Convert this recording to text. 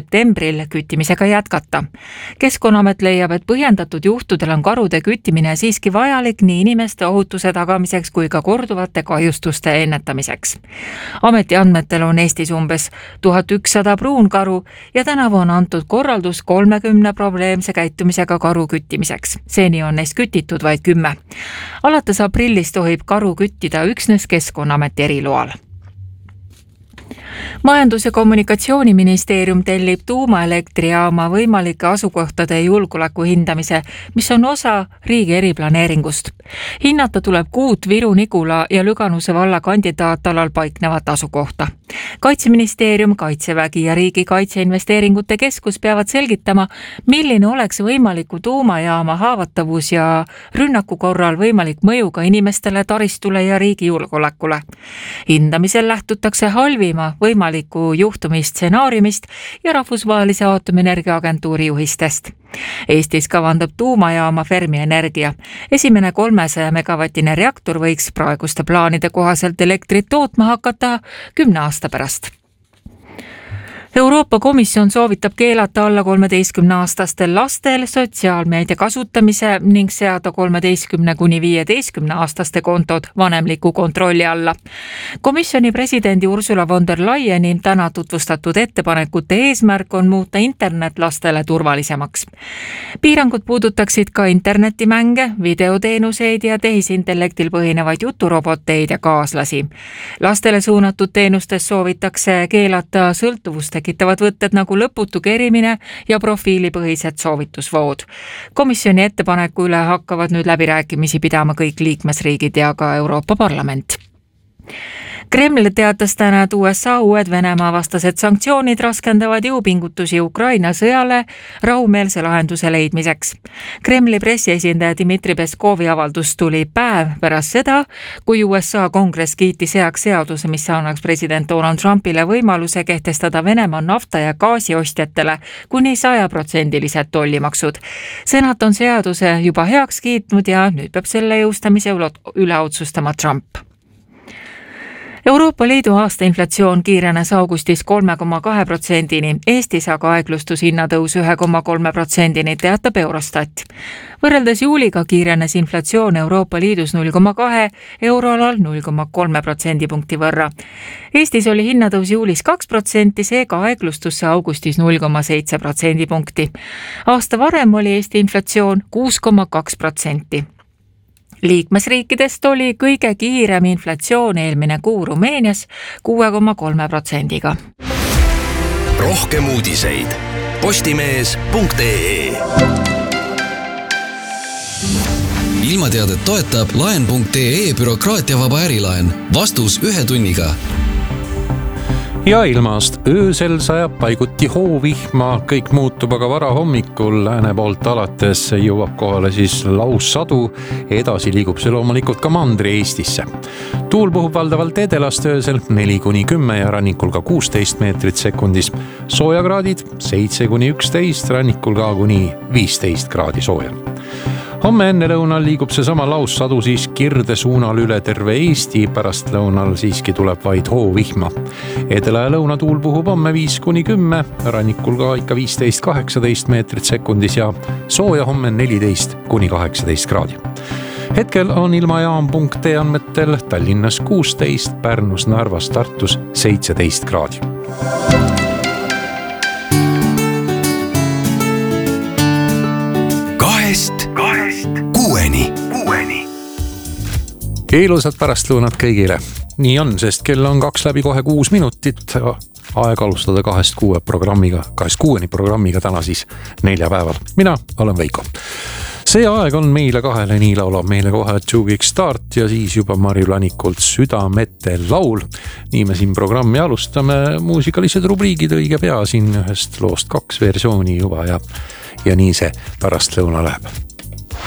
septembril küttimisega jätkata. Keskkonnaamet leiab, et põhjendatud juhtudel on karude küttimine siiski vajalik nii inimeste ohutuse tagamiseks kui ka korduvate kahjustuste ennetamiseks. Ameti andmetel on Eestis umbes 1100 pruunkaru ja tänavu on antud korraldus 30 probleemse käitumisega karu küttimiseks. Seni on neist kütitud vaid 10. Alates aprillist tohib karu küttida üksnes Keskkonnaameti eriloal. Majandus- ja Kommunikatsiooniministeerium tellib tuumaelektrijaama võimalike asukohtade julgeoleku hindamise, mis on osa riigi eriplaneeringust. Hinnata tuleb 6 Viru-Nigula ja Lüganuse valla kandidaatalal paiknevat asukohta. Kaitseministeerium, Kaitsevägi ja Riigi Kaitseinvesteeringute Keskus peavad selgitama, milline oleks võimaliku tuumajaama haavatavus ja rünnaku korral võimalik mõju ka inimestele, taristule ja riigi julgeolekule. Hindamisel lähtutakse halvima võimaliku juhtumi stsenaariumist ja Rahvusvahelise Aatomienergiaagentuuri juhistest. Eestis kavandab tuumajaama Fermi Energia. Esimene 300 megavatine reaktor võiks praeguste plaanide kohaselt elektrit tootma hakata 10 aasta pärast. Euroopa Komisjon soovitab keelata alla 13-aastastel lastel sotsiaalmeedia kasutamise ning seada 13–15-aastaste kontod vanemliku kontrolli alla. Komisjoni presidendi Ursula von der Leyeni täna tutvustatud ettepanekute eesmärk on muuta internet lastele turvalisemaks. Piirangud puudutaksid ka internetimänge, videoteenuseid ja tehisintellektil põhinevaid juturoboteid ja kaaslasi. Lastele suunatud teenustes soovitakse keelata sõltuvust tekitavad võtted nagu lõputu kerimine ja profiilipõhised soovitusvood. Komisjoni ettepaneku üle hakkavad nüüd läbirääkimisi pidama kõik liikmesriigid ja ka Euroopa Parlament. Kreml teatas täna, et USA uued Venemaa vastased sanktsioonid raskendavad jõupingutusi Ukraina sõjale rahumeelse lahenduse leidmiseks. Kremli pressiesindaja Dmitri Peskovi avaldus tuli päev pärast seda, kui USA kongress kiitis heaks seaduse, mis annaks president Donald Trumpile võimaluse kehtestada Venemaa nafta- ja gaasiostjatele kuni 100% tollimaksud. Senat on seaduse juba heaks kiitnud ja nüüd peab selle jõustamise üle otsustama Trump. Euroopa Liidu aasta inflatsioon kiirenes augustis 3,2%-ni, Eestis aga aeglustus hinnatõus 1,3%-ni, teatab Eurostat. Võrreldes juuliga kiirenes inflatsioon Euroopa Liidus 0,2%, euroalal 0,3% võrra. Eestis oli hinnatõus juulis 2%, seega aeglustus augustis 0,7%. Aasta varem oli Eesti inflatsioon 6,2%. Liikmesriikidest oli kõige kiirem inflatsioon eelmine kuu Rumeenias 6,3%-ga. Rohkem uudiseid postimees.ee. Ilmateadet toetab laen.ee bürokraatiavaba ärilaen. Vastus 1 tunniga. Ja ilmast öösel sajab paiguti hoovihma, kõik muutub aga varahommikul, lääne poolt alates jõuab kohale siis laussadu, edasi liigub see loomulikult ka mandri Eestisse. Tuul puhub valdavalt edelast öösel 4–10 ja rannikul ka 16 meetrit sekundis, soojakraadid 7–11, rannikul ka kuni 15 kraadi sooja. Homme enne lõunal liigub see sama laussadu siis kirde suunal üle terve Eesti, pärast lõunal siiski tuleb vaid hoovihma. Edela ja lõunatuul puhub homme 5–10, rannikul ka ikka 15–18 meetrit sekundis ja sooja homme 14–18 kraadi. Hetkel on ilmajaam.ee andmetel Tallinnas 16, Pärnus, Narvas, Tartus 17 kraadi. Ilusat pärastlõunat kõigile. Nii on, sest kell on 2 läbi kohe 6 minutit. Aeg alustada 2-6 programmiga, 2-6 programmiga täna siis 4 päeval. Mina olen Veiko. See aeg on meile kahele, nii laulab meile kohe Two Big Start ja siis juba Marju Lanikult Südamete laul. Nii me siin programmi alustame, muusikalised rubriigid õige pea siin ühest loost 2 versiooni juba ja nii see pärastlõuna läheb.